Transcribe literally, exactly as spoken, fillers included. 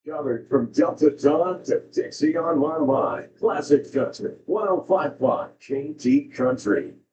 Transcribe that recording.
Covered from Delta Dawn to Dixie on My Mind. Classic Country. one oh five point five K T Country.